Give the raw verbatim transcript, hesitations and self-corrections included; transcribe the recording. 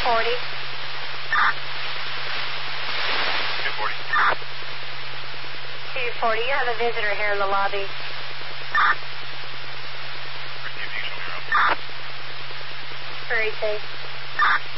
forty. two forty. two forty, you have a visitor here in the lobby. Received, you show me around. Very safe.